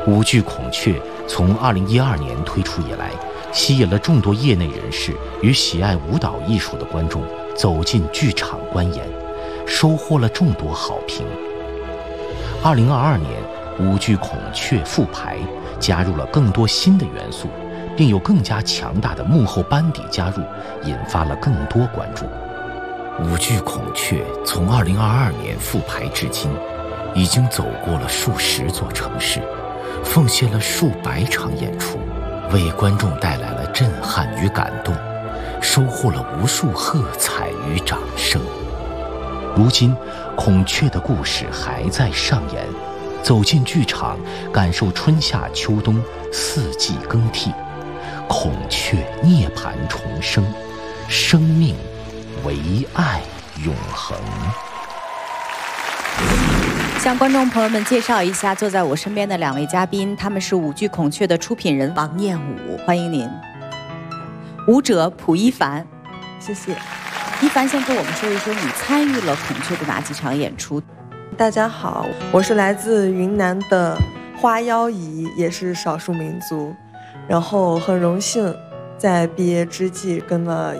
舞剧孔雀从2012年推出以来，吸引了众多业内人士与喜爱舞蹈艺术的观众走进剧场观演，收获了众多好评。2022年，舞剧孔雀复排，加入了更多新的元素，并有更加强大的幕后班底加入，引发了更多关注。舞剧孔雀从2022年复排至今，已经走过了数十座城市，奉献了数百场演出，为观众带来了震撼与感动，收获了无数喝彩与掌声。如今，孔雀的故事还在上演，走进剧场，感受春夏秋冬四季更替，孔雀涅槃重生，生命唯爱永恒。 向观众朋友们介绍一下，坐在我身边的2位嘉宾，他们是舞剧孔雀的出品人王念武，欢迎您；舞者蒲一凡， 谢谢。 一凡先跟我们说一说你参与了孔雀的哪几场演出。 大家好，我是来自云南的花腰彝，也是少数民族，然后很荣幸在毕业之际跟了